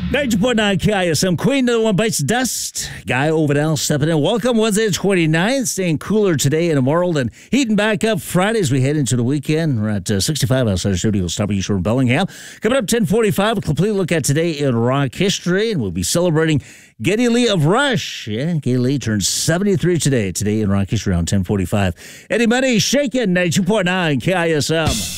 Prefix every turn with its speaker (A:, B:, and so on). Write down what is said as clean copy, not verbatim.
A: 90.9 KISM, Queen of the One Bites the Dust. Guy Overdell stepping in. Welcome, Wednesday the 29th. Staying cooler today and tomorrow, and heating back up Friday as we head into the weekend. We're at 65 outside the studios, W Shore in Bellingham. Coming up 10:45, a complete look at today in rock history, and we'll be celebrating Geddy Lee of Rush. Yeah, Geddy Lee turns 73 today in rock history around 10:45. Eddie Money, shaking 92.9 KISM.